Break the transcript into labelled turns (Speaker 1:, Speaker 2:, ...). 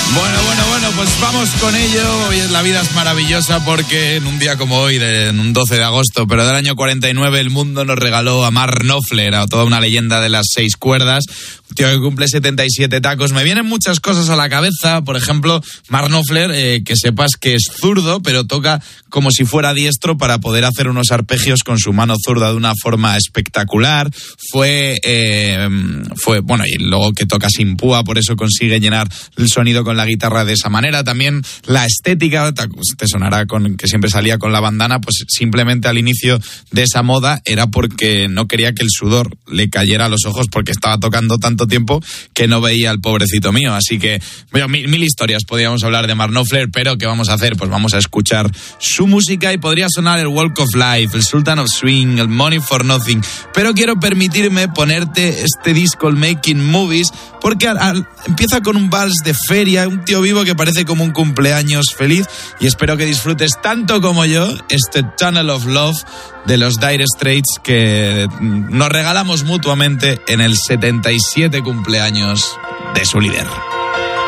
Speaker 1: Bueno, pues vamos con ello. Hoy la vida es maravillosa porque en un día como hoy, en un 12 de agosto, pero del año 49, el mundo nos regaló a Mark Knopfler, a toda una leyenda de las 6 cuerdas, un tío que cumple 77 tacos. Me vienen muchas cosas a la cabeza, por ejemplo, Mark Knopfler, que sepas que es zurdo, pero toca como si fuera diestro para poder hacer unos arpegios con su mano zurda de una forma espectacular. Fue bueno, y luego que toca sin púa, por eso consigue llenar el sonido con la guitarra de esa manera. También la estética, te sonará con que siempre salía con la bandana, pues simplemente al inicio de esa moda era porque no quería que el sudor le cayera a los ojos, porque estaba tocando tanto tiempo que no veía al pobrecito mío. Así que, bueno, mil historias podríamos hablar de Mark Knopfler, pero ¿qué vamos a hacer? Pues vamos a escuchar su música y podría sonar el Walk of Life, el Sultan of Swing, el Money for Nothing, pero quiero permitirme ponerte este disco, el Making Movies, porque empieza con un vals de feria, un tío vivo que parece como un cumpleaños feliz, y espero que disfrutes tanto como yo este Tunnel of Love de los Dire Straits, que nos regalamos mutuamente en el 77 cumpleaños de su líder.